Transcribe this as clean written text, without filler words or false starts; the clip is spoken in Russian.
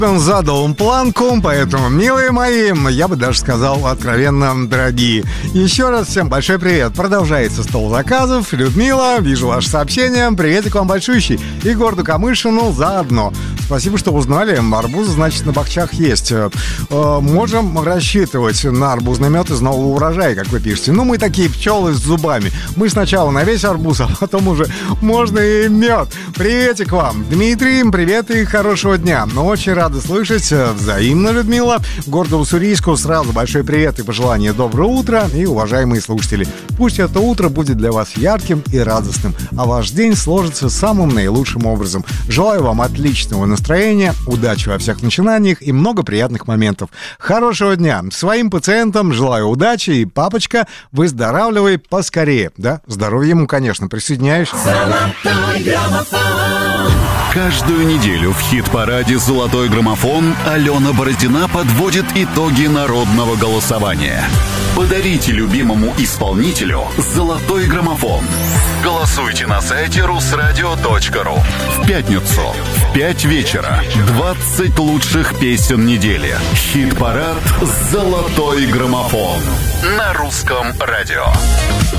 Он задал планку, поэтому, милые мои, я бы даже сказал откровенно дорогие. Еще раз всем большой привет. Продолжается стол заказов. Людмила, вижу ваше сообщение. Приветик вам большущий. И городу Камышину заодно. Спасибо, что узнали. Арбузы, значит, на бахчах есть. Можем рассчитывать на арбузный мед из нового урожая, как вы пишете. Ну, мы такие пчелы с зубами. Мы сначала на весь арбуз, а потом уже можно и мед. Приветик вам. Дмитрий, привет и хорошего дня. Ну, очень рад слышать. Взаимно, Людмила. Городу Уссурийску сразу большой привет и пожелание доброго утра. И, уважаемые слушатели, пусть это утро будет для вас ярким и радостным, а ваш день сложится самым наилучшим образом. Желаю вам отличного настроения, удачи во всех начинаниях и много приятных моментов. Хорошего дня. Своим пациентам желаю удачи. И, папочка, выздоравливай поскорее. Да, здоровья ему, конечно. Присоединяюсь. Каждую неделю в хит-параде «Золотой граммофон» Алена Бородина подводит итоги народного голосования. Подарите любимому исполнителю «Золотой граммофон». Голосуйте на сайте rusradio.ru. В пятницу в 5 вечера 20 лучших песен недели. Хит-парад «Золотой граммофон» на Русском радио.